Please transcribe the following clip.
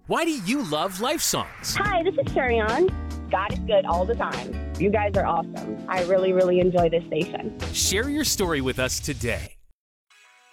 Why do you love Life Songs? Hi, this is Sherion. God is good all the time. You guys are awesome. I really, really enjoy this station. Share your story with us today.